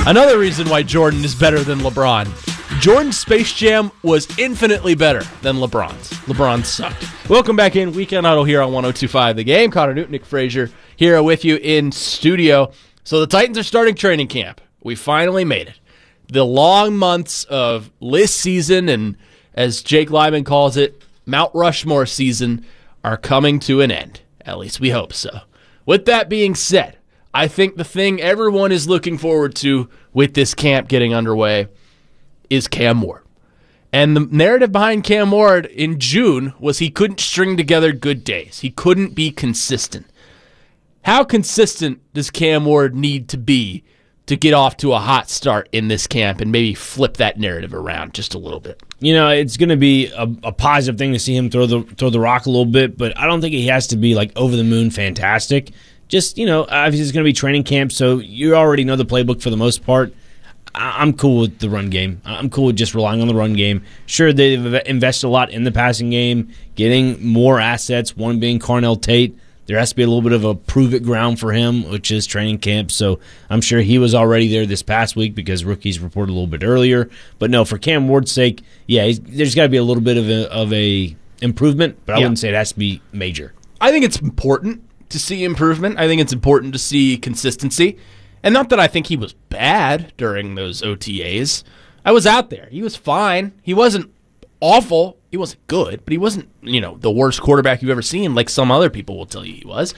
Another reason why Jordan is better than LeBron. Jordan's Space Jam was infinitely better than LeBron's. LeBron sucked. Welcome back in. Weekend Huddle here on 102.5 The Game. Connor Newton, Nick Frazier here with you in studio. So the Titans are starting training camp. We finally made it. The long months of list season and, as Jake Lyman calls it, Mount Rushmore season are coming to an end. At least we hope so. With that being said, I think the thing everyone is looking forward to with this camp getting underway is Cam Ward. And the narrative behind Cam Ward in June was he couldn't string together good days. He couldn't be consistent. How consistent does Cam Ward need to be to get off to a hot start in this camp and maybe flip that narrative around just a little bit? You know, it's going to be a positive thing to see him throw the rock a little bit, but I don't think he has to be like over the moon fantastic. Just, obviously it's going to be training camp, so you already know the playbook for the most part. I'm cool with the run game. I'm cool with just relying on the run game. Sure, they've invested a lot in the passing game, getting more assets, one being Carnell Tate. There has to be a little bit of a prove-it ground for him, which is training camp. So I'm sure he was already there this past week because rookies reported a little bit earlier. But no, for Cam Ward's sake, yeah, there's got to be a little bit of a improvement, but I wouldn't say it has to be major. I think it's important to see improvement. I think it's important to see consistency. And not that I think he was bad during those OTAs. I was out there. He was fine. He wasn't awful. He wasn't good, but he wasn't, the worst quarterback you've ever seen like some other people will tell you he was.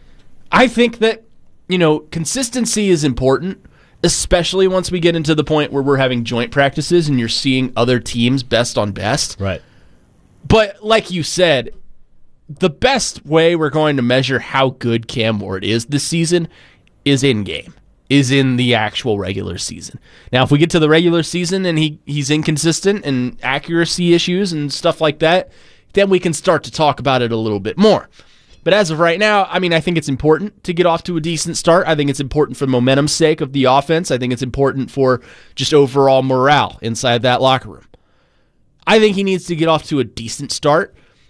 I think that, consistency is important, especially once we get into the point where we're having joint practices and you're seeing other teams best on best. Right. But like you said, the best way we're going to measure how good Cam Ward is this season is in-game, is in the actual regular season. Now, if we get to the regular season and he's inconsistent and accuracy issues and stuff like that, then we can start to talk about it a little bit more. But as of right now, I think it's important to get off to a decent start. I think it's important for the momentum's sake of the offense. I think it's important for just overall morale inside that locker room. I think he needs to get off to a decent start.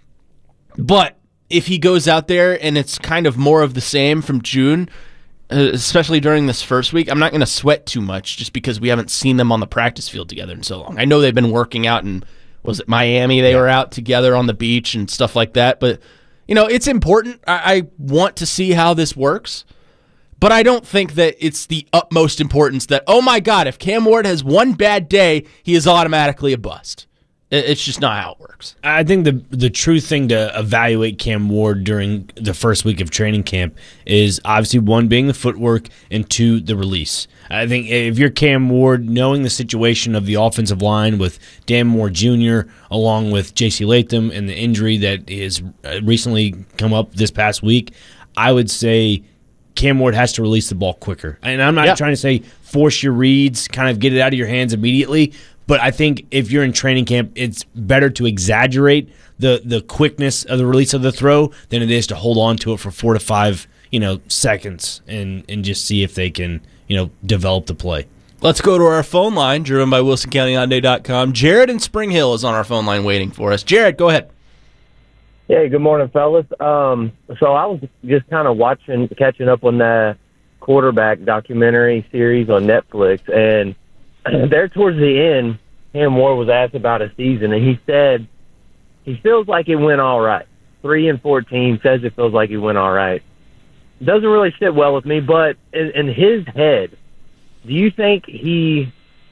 But if he goes out there and it's kind of more of the same from June, especially during this first week, I'm not going to sweat too much just because we haven't seen them on the practice field together in so long. I know they've been working out in, was it Miami? They were out together on the beach and stuff like that. But, it's important. I want to see how this works. But I don't think that it's the utmost importance that, oh my God, if Cam Ward has one bad day, he is automatically a bust. It's just not how it works. I think the true thing to evaluate Cam Ward during the first week of training camp is obviously one being the footwork and two the release. I think if you're Cam Ward, knowing the situation of the offensive line with Dan Moore Jr. along with J.C. Latham and the injury that is recently come up this past week, I would say Cam Ward has to release the ball quicker. And I'm not trying to say force your reads, kind of get it out of your hands immediately. But I think if you're in training camp, it's better to exaggerate the quickness of the release of the throw than it is to hold on to it for 4 to 5 seconds and just see if they can develop the play. Let's go to our phone line, driven by WilsonCountyHyundai.com. Jared in Spring Hill is on our phone line waiting for us. Jared, go ahead. Hey, good morning, fellas. So I was just kind of catching up on the quarterback documentary series on Netflix, and there towards the end, Cam Ward was asked about a season, and he said he feels like it went all right. 3-14 says it feels like it went all right. Doesn't really sit well with me, but in his head, do you think he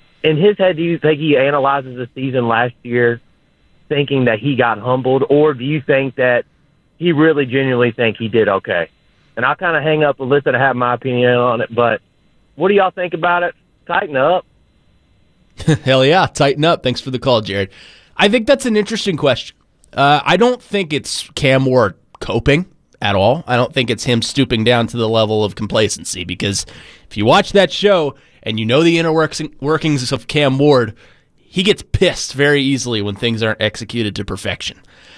analyzes the season last year thinking that he got humbled, or do you think that he really genuinely think he did okay? And I'll kind of hang up a list and have my opinion on it, but what do y'all think about it? Tighten up. Hell yeah, tighten up. Thanks for the call, Jared. I think that's an interesting question. I don't think it's Cam Ward coping at all. I don't think it's him stooping down to the level of complacency, because if you watch that show and you know the inner workings of Cam Ward, he gets pissed very easily when things aren't executed to perfection.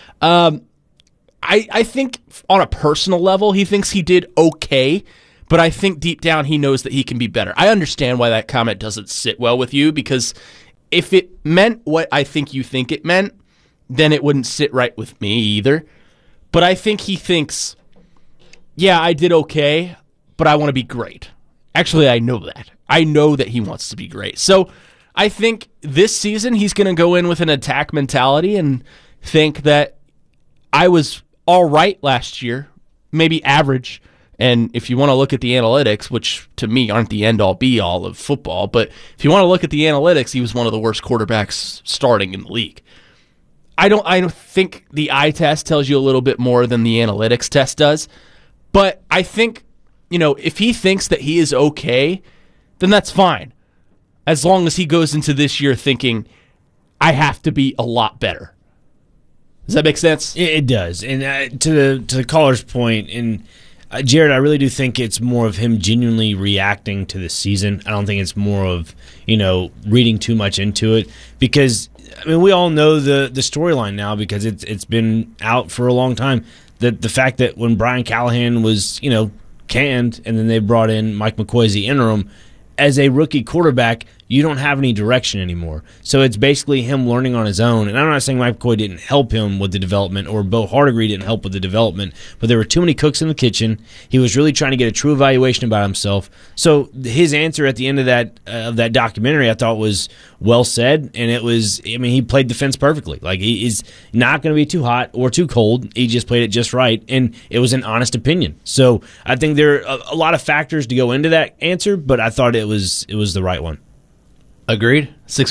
I think on a personal level, he thinks he did okay, but I think deep down he knows that he can be better. I understand why that comment doesn't sit well with you, because if it meant what I think you think it meant, then it wouldn't sit right with me either. But I think he thinks, yeah, I did okay, but I want to be great. Actually, I know that. I know that he wants to be great. So I think this season he's going to go in with an attack mentality and think that I was all right last year, maybe average. And if you want to look at the analytics, which to me aren't the end-all be-all of football, but if you want to look at the analytics, he was one of the worst quarterbacks starting in the league. I don't think the eye test tells you a little bit more than the analytics test does, but I think, if he thinks that he is okay, then that's fine, as long as he goes into this year thinking, I have to be a lot better. Does that make sense? It does. And to the caller's point, and Jared, I really do think it's more of him genuinely reacting to the season. I don't think it's more of, reading too much into it, because we all know the storyline now, because it's been out for a long time. That the fact that when Brian Callahan was, canned, and then they brought in Mike McCoy as the interim, as a rookie quarterback, you don't have any direction anymore. So it's basically him learning on his own. And I'm not saying Mike McCoy didn't help him with the development, or Bo Hardigree didn't help with the development, but there were too many cooks in the kitchen. He was really trying to get a true evaluation about himself. So his answer at the end of that documentary, I thought, was well said, and it was, he played the fence perfectly. Like, he is not going to be too hot or too cold. He just played it just right, and it was an honest opinion. So I think there are a lot of factors to go into that answer, but I thought it was the right one. Agreed.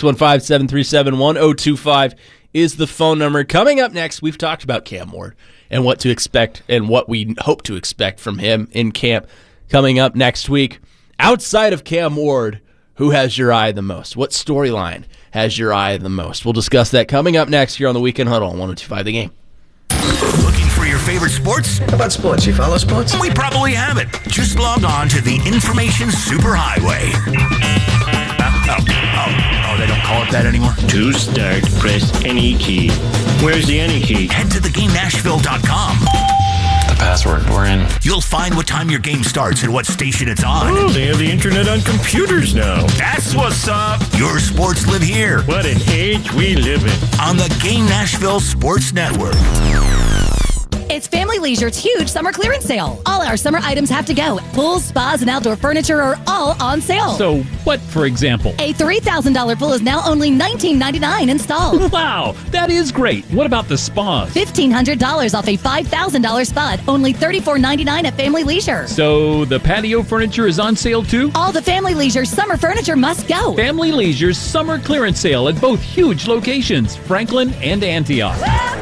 615-737-1025 is the phone number. Coming up next, we've talked about Cam Ward and what to expect and what we hope to expect from him in camp coming up next week. Outside of Cam Ward, who has your eye the most? What storyline has your eye the most? We'll discuss that coming up next here on the Weekend Huddle on 102.5 The Game. Looking for your favorite sports? How about sports? You follow sports? We probably have it. Just log on to the Information Superhighway. Oh, they don't call it that anymore? To start, press any key. Where's the any key? Head to theGameNashville.com. The password, we're in. You'll find what time your game starts and what station it's on. Oh, they have the internet on computers now. That's what's up. Your sports live here. What an age we live in. On the Game Nashville Sports Network. It's Family Leisure's huge summer clearance sale. All our summer items have to go. Pools, spas, and outdoor furniture are all on sale. So what, for example? A $3,000 pool is now only $19.99 installed. Wow, that is great. What about the spas? $1,500 off a $5,000 spa, only $34.99 at Family Leisure. So the patio furniture is on sale too? All the Family Leisure summer furniture must go. Family Leisure's summer clearance sale at both huge locations, Franklin and Antioch.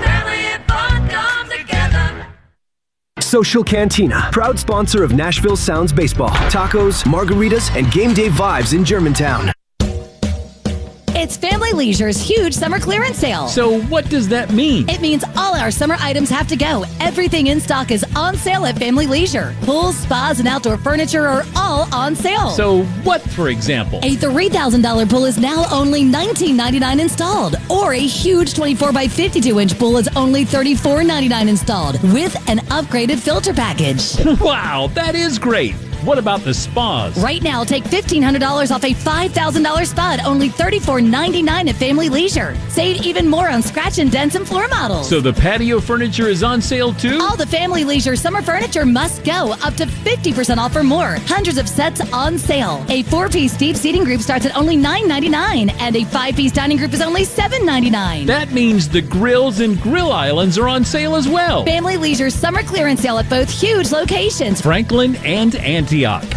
Social Cantina, proud sponsor of Nashville Sounds Baseball, tacos, margaritas, and game day vibes in Germantown. It's Family Leisure's huge summer clearance sale. So what does that mean? It means all our summer items have to go. Everything in stock is on sale at Family Leisure. Pools, spas, and outdoor furniture are all on sale. So what, for example? A $3,000 pool is now only $19.99 installed. Or a huge 24x52-inch pool is only $34.99 installed with an upgraded filter package. Wow, that is great. What about the spas? Right now, take $1,500 off a $5,000 spa at only $34.99 at Family Leisure. Save even more on scratch and dents and floor models. So the patio furniture is on sale too? All the Family Leisure summer furniture must go, up to 50% off or more. Hundreds of sets on sale. A 4-piece deep seating group starts at only $9.99, and a 5-piece dining group is only $7.99. That means the grills and grill islands are on sale as well. Family Leisure summer clearance sale at both huge locations, Franklin and Antioch.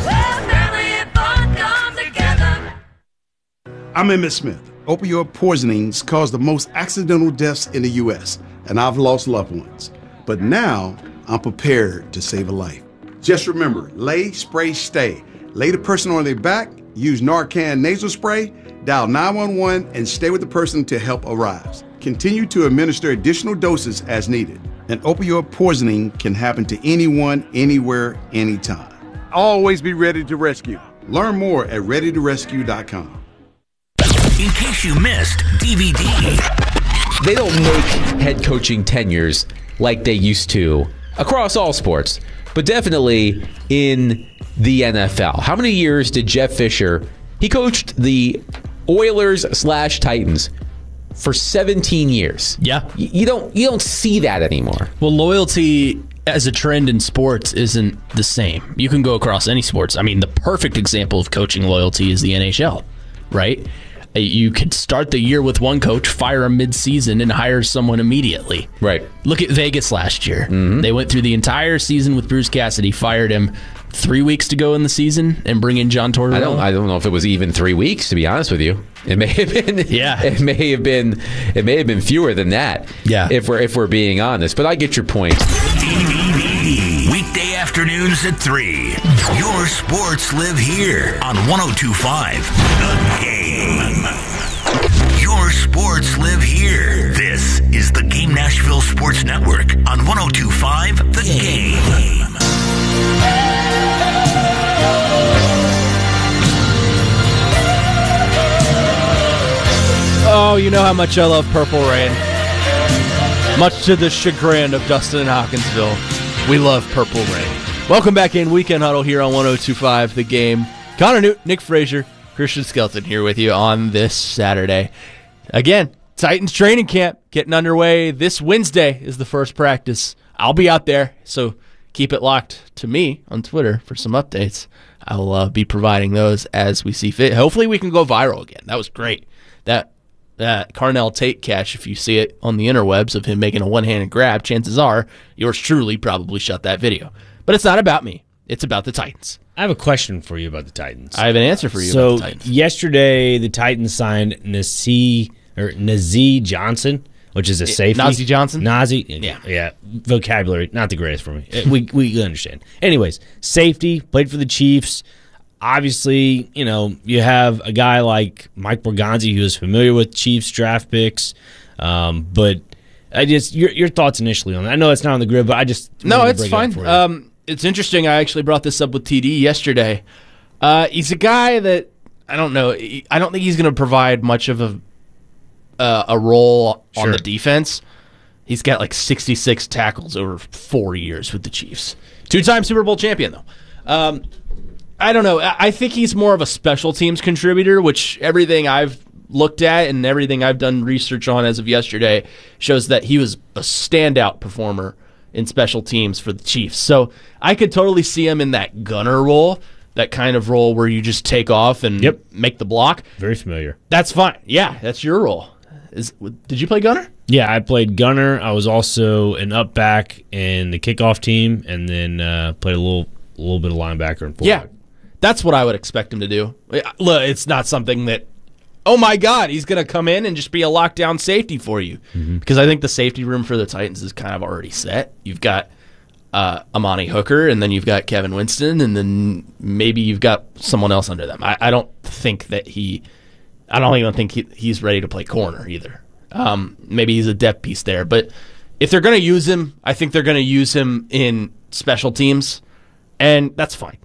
I'm Emmett Smith. Opioid poisonings cause the most accidental deaths in the U.S., and I've lost loved ones. But now, I'm prepared to save a life. Just remember, lay, spray, stay. Lay the person on their back, use Narcan nasal spray, dial 911, and stay with the person till help arrives. Continue to administer additional doses as needed. And opioid poisoning can happen to anyone, anywhere, anytime. Always be ready to rescue. Learn more at readytorescue.com. In case you missed DVD. They don't make head coaching tenures like they used to across all sports, but definitely in the NFL. How many years did Jeff Fisher, he coached the Oilers/Titans for 17 years. Yeah. You don't see that anymore. Well, loyalty as a trend in sports isn't the same. You can go across any sports. I mean, the perfect example of coaching loyalty is the NHL, right? You could start the year with one coach, fire him mid-season, and hire someone immediately. Right. Look at Vegas last year. Mm-hmm. They went through the entire season with Bruce Cassidy, fired him 3 weeks to go in the season, and bring in John Tortorella. I don't know if it was even 3 weeks, to be honest with you. It may have been. Yeah. It may have been fewer than that. Yeah. If we're being honest, but I get your point. DVB, weekday afternoons at 3. Your sports live here on 102.5 The Game. Your sports live here. This is the Game Nashville Sports Network on 102.5 The Game. Oh, you know how much I love Purple Rain. Much to the chagrin of Dustin and Hawkinsville, we love Purple Rain. Welcome back in Weekend Huddle here on 102.5 The Game. Connor Newton, Nick Frazier, Christian Skelton here with you on this Saturday. Again, Titans training camp getting underway. This Wednesday is the first practice. I'll be out there, so keep it locked to me on Twitter for some updates. I'll be providing those as we see fit. Hopefully we can go viral again. That was great. That Carnell Tate catch, if you see it on the interwebs of him making a one-handed grab, chances are yours truly probably shot that video. But it's not about me. It's about the Titans. I have a question for you about the Titans. I have an answer for you about the Titans. So yesterday, the Titans signed Nazeeh Johnson, which is a safety. Nazeeh Johnson? Nazeeh, yeah. Vocabulary, not the greatest for me. We understand. Anyways, safety, played for the Chiefs. Obviously, you have a guy like Mike Borgonzi who is familiar with Chiefs draft picks, but your thoughts initially on that. I know it's not on the grid, but I just it's fine. It's interesting. I actually brought this up with TD yesterday. He's a guy that I don't know. I don't think he's going to provide much of a role on the defense. He's got like 66 tackles over 4 years with the Chiefs. 2-time Super Bowl champion though. I don't know. I think he's more of a special teams contributor, which everything I've looked at and everything I've done research on as of yesterday shows that he was a standout performer in special teams for the Chiefs. So I could totally see him in that gunner role, that kind of role where you just take off and make the block. Very familiar. That's fine. Yeah, that's your role. Did you play gunner? Yeah, I played gunner. I was also an up back in the kickoff team, and then played a little bit of linebacker and fullback. Yeah. That's what I would expect him to do. Look, it's not something that, oh my God, he's going to come in and just be a lockdown safety for you. Mm-hmm. Because I think the safety room for the Titans is kind of already set. You've got Amani Hooker, and then you've got Kevin Winston, and then maybe you've got someone else under them. I don't think that I don't even think he's ready to play corner either. Maybe he's a depth piece there. But if they're going to use him, I think they're going to use him in special teams, and that's fine.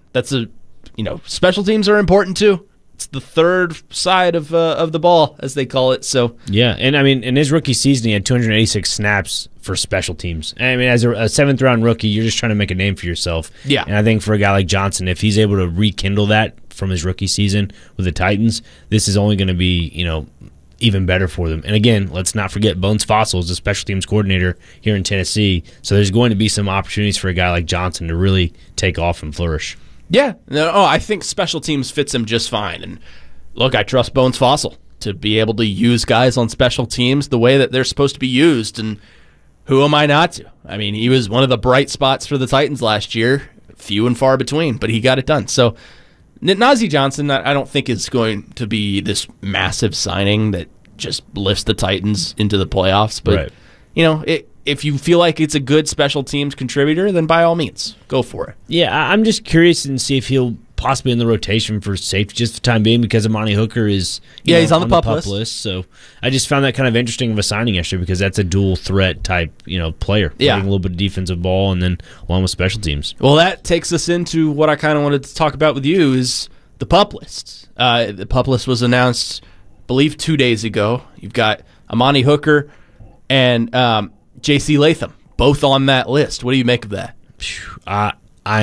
Special teams are important too. It's the third side of the ball, as they call it. So yeah, and I mean, in his rookie season, he had 286 snaps for special teams. I mean, as a seventh-round rookie, you're just trying to make a name for yourself. Yeah, and I think for a guy like Johnson, if he's able to rekindle that from his rookie season with the Titans, this is only going to be even better for them. And again, let's not forget Bones Fossil is the special teams coordinator here in Tennessee. So there's going to be some opportunities for a guy like Johnson to really take off and flourish. Yeah. I think special teams fits him just fine. And look, I trust Bones Fossil to be able to use guys on special teams the way that they're supposed to be used. And who am I not to? I mean, he was one of the bright spots for the Titans last year, few and far between, but he got it done. So Nazeeh Johnson, I don't think is going to be this massive signing that just lifts the Titans into the playoffs. But, if you feel like it's a good special teams contributor, then by all means, go for it. Yeah, I'm just curious and see if he'll possibly in the rotation for safety just for the time being because Amani Hooker is he's on the pup list. So I just found that kind of interesting of a signing yesterday because that's a dual threat type player. Playing a little bit of defensive ball and then along with special teams. Well, that takes us into what I kind of wanted to talk about with you is the pup list. The pup list was announced, I believe, 2 days ago. You've got Amani Hooker and J.C. Latham, both on that list. What do you make of that? I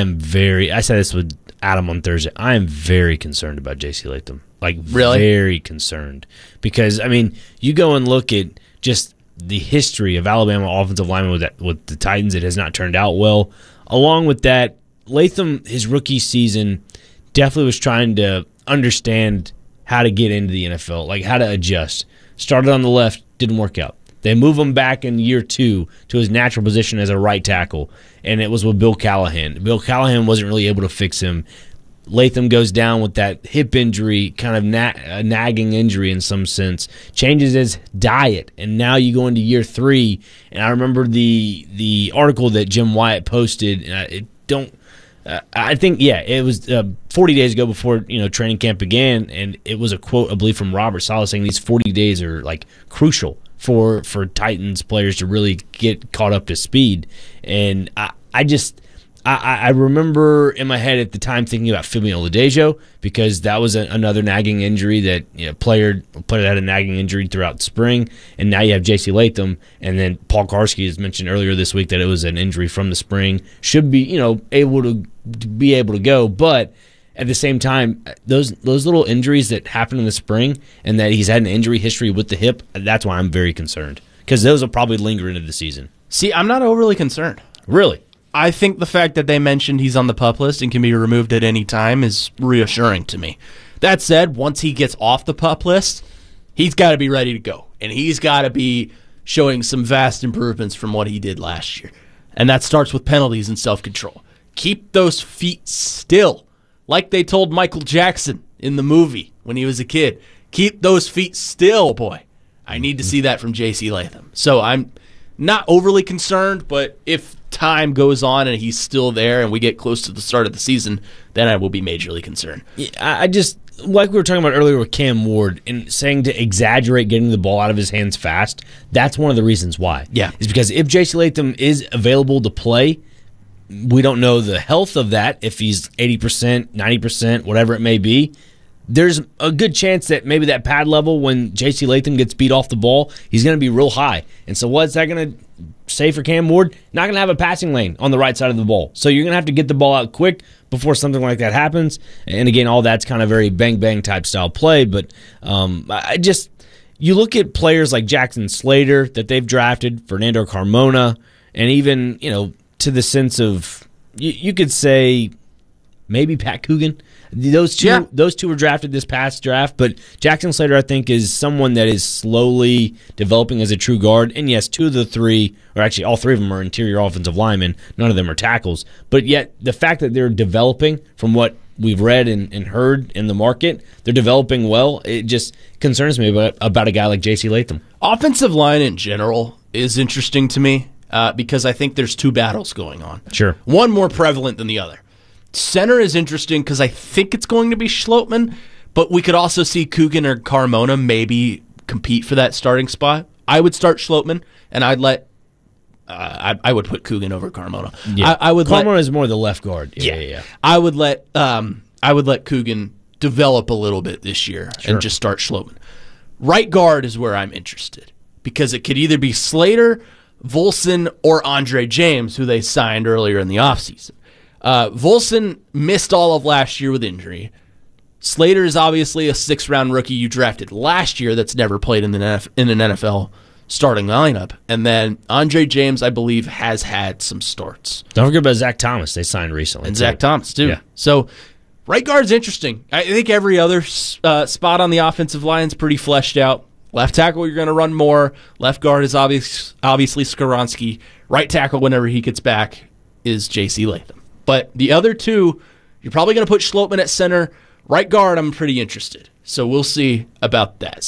said this with Adam on Thursday. I am very concerned about J.C. Latham. Really? Very concerned. Because, I mean, you go and look at just the history of Alabama offensive linemen with the Titans, it has not turned out well. Along with that, Latham, his rookie season, definitely was trying to understand how to get into the NFL, like how to adjust. Started on the left, didn't work out. They move him back in year 2 to his natural position as a right tackle, and it was with Bill Callahan. Bill Callahan wasn't really able to fix him. Latham goes down with that hip injury, kind of a nagging injury in some sense, changes his diet, and now you go into year 3, and I remember the article that Jim Wyatt posted, I think it was 40 days ago before training camp began, and it was a quote, I believe, from Robert Saleh saying these 40 days are like crucial for Titans players to really get caught up to speed. And I remember in my head at the time thinking about Femi Oladejo, because that was another nagging injury that player had a nagging injury throughout spring, and now you have J.C. Latham, and then Paul Karski has mentioned earlier this week that it was an injury from the spring. Should be able to go, but at the same time, those little injuries that happen in the spring, and that he's had an injury history with the hip, that's why I'm very concerned, because those will probably linger into the season. See, I'm not overly concerned. Really? I think the fact that they mentioned he's on the PUP list and can be removed at any time is reassuring to me. That said, once he gets off the PUP list, he's got to be ready to go, and he's got to be showing some vast improvements from what he did last year. And that starts with penalties and self-control. Keep those feet still, like they told Michael Jackson in the movie when he was a kid. Keep those feet still, boy. I need to see that from J.C. Latham. So I'm not overly concerned, but if time goes on and he's still there and we get close to the start of the season, then I will be majorly concerned. Yeah, I just, like we were talking about earlier with Cam Ward, and saying to exaggerate getting the ball out of his hands fast, that's one of the reasons why. Yeah. Is because if J.C. Latham is available to play, we don't know the health of that, if he's 80%, 90%, whatever it may be. There's a good chance that maybe that pad level, when J.C. Latham gets beat off the ball, he's going to be real high. And so what's that going to say for Cam Ward? Not going to have a passing lane on the right side of the ball. So you're going to have to get the ball out quick before something like that happens. And again, all that's kind of very bang-bang type style play. But you look at players like Jackson Slater that they've drafted, Fernando Carmona, and even, to the sense of, you could say maybe Pat Coogan. Those two were drafted this past draft, but Jackson Slater, I think, is someone that is slowly developing as a true guard. And yes, two of the three, or actually all three of them, are interior offensive linemen. None of them are tackles. But yet, the fact that they're developing, from what we've read and heard in the market, they're developing well. It just concerns me about a guy like J.C. Latham. Offensive line in general is interesting to me because I think there's two battles going on. Sure. One more prevalent than the other. Center is interesting because I think it's going to be Schlotman, but we could also see Coogan or Carmona maybe compete for that starting spot. I would start Schlotman, and I'd let I would put Coogan over Carmona. Yeah. I would Carmona is more the left guard. Yeah. I would let Coogan develop a little bit this year and just start Schlotman. Right guard is where I'm interested because it could either be Slater, Volson, or Andre James, who they signed earlier in the offseason. Volson missed all of last year with injury. Slater is obviously a 6th-round rookie you drafted last year that's never played in an NFL starting lineup. And then Andre James, I believe, has had some starts. Don't forget about Zach Thomas they signed recently. And Zach Thomas, too. Yeah. So right guard's interesting. I think every other spot on the offensive line is pretty fleshed out. Left tackle, you're going to run more. Left guard is obviously Skoronski. Right tackle, whenever he gets back, is J.C. Latham. But the other two, you're probably going to put Schlotman at center. Right guard, I'm pretty interested. So we'll see about that.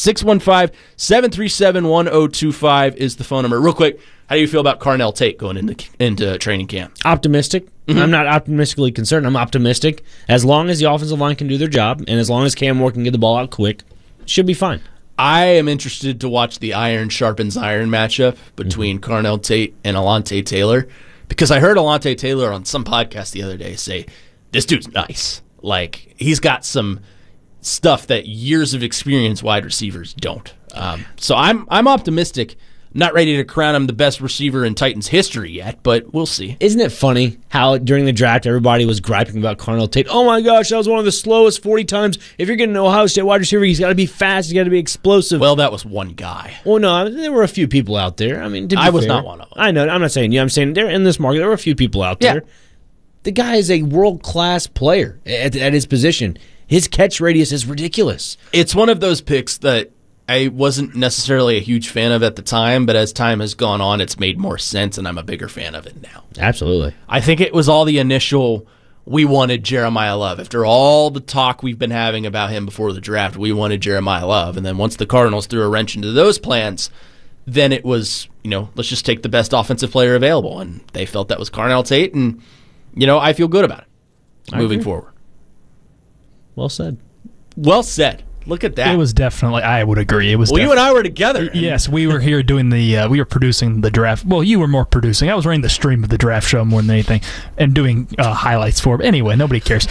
615-737-1025 is the phone number. Real quick, how do you feel about Carnell Tate going into training camp? Optimistic. Mm-hmm. I'm not optimistically concerned. I'm optimistic. As long as the offensive line can do their job, and as long as Cam Moore can get the ball out quick, should be fine. I am interested to watch the iron sharpens iron matchup between Carnell Tate and Alontae Taylor. Because I heard Alontae Taylor on some podcast the other day say, this dude's nice. Like, he's got some stuff that years of experience wide receivers don't. So I'm optimistic Not ready to crown him the best receiver in Titans history yet, but we'll see. Isn't it funny how during the draft everybody was griping about Carnell Tate? Oh my gosh, that was one of the slowest 40 times. If you're getting an Ohio State wide receiver, he's got to be fast, he's got to be explosive. Well, that was one guy. Well, no, there were a few people out there. I mean, to be I was fair, not one of them. I know, I'm not saying you. I'm saying they're in this market. There were a few people out there. The guy is a world-class player at his position. His catch radius is ridiculous. It's one of those picks that I wasn't necessarily a huge fan of at the time, but as time has gone on, it's made more sense, and I'm a bigger fan of it now. Absolutely. I think it was all the initial, we wanted Jeremiah Love. After all the talk we've been having about him before the draft, we wanted Jeremiah Love. And then once the Cardinals threw a wrench into those plans, then it was, let's just take the best offensive player available. And they felt that was Carnell Tate, and, I feel good about it moving forward. Well said. Well said. Look at that. It was definitely, I would agree. It was. Well, you and I were together. Yes, we were here doing we were producing the draft. Well, you were more producing. I was running the stream of the draft show more than anything and doing highlights for it. Anyway, nobody cares.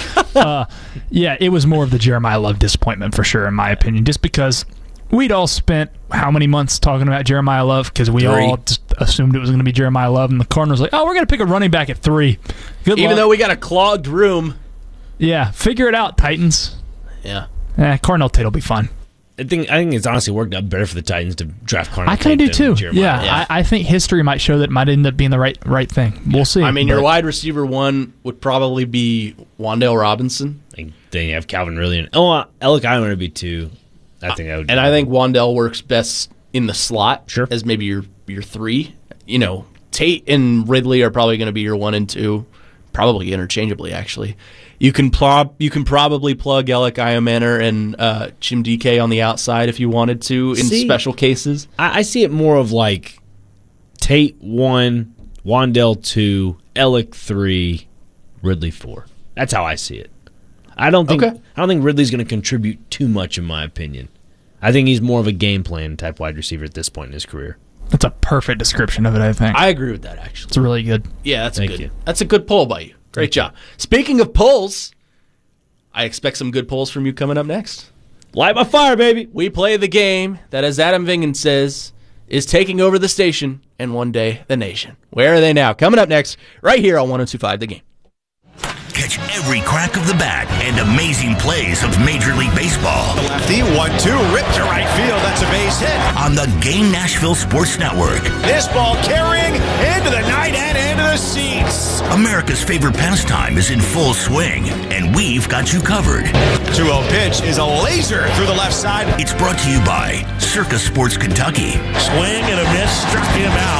It was more of the Jeremiah Love disappointment for sure, in my opinion, just because we'd all spent how many months talking about Jeremiah Love because we all just assumed it was going to be Jeremiah Love, and the Cardinals we're going to pick a running back at 3. Even though we got a clogged room. Yeah, figure it out, Titans. Yeah. Carnell Tate will be fun. I think it's honestly worked out better for the Titans to draft Carnell Tate. I kind of do too. Jeremiah. I think history might show that it might end up being the right thing. We'll see. I mean, your wide receiver 1 would probably be Wan'Dale Robinson. Then you have Calvin Ridley. Alec Iron would be 2. I think I would. And I think Wan'Dale works best in the slot. Sure. As maybe your 3. Tate and Ridley are probably going to be your 1 and 2, probably interchangeably. Actually, you can probably plug Alec Iomanner and Jim DK on the outside if you wanted to in special cases. I see it more of like Tate 1, Wan'Dale 2, Alec 3, Ridley 4. That's how I see it. I don't think Ridley's going to contribute too much, in my opinion. I think he's more of a game plan type wide receiver at this point in his career. That's a perfect description of it, I think. I agree with that, actually. It's really good. Yeah, that's a good pull by you. Great job. Speaking of pulls, I expect some good pulls from you coming up next. Light my fire, baby. We play the game that, as Adam Vingan says, is taking over the station and one day the nation. Where are they now? Coming up next, right here on 102.5 The Game. Catch every crack of the bat and amazing plays of Major League Baseball. The lefty, 1-2, ripped to right field. That's a base hit. On the Game Nashville Sports Network. This ball carrying into the night and into the seats. America's favorite pastime is in full swing, and we've got you covered. 2-0 pitch is a laser through the left side. It's brought to you by Circus Sports Kentucky. Swing and a miss, struck him out.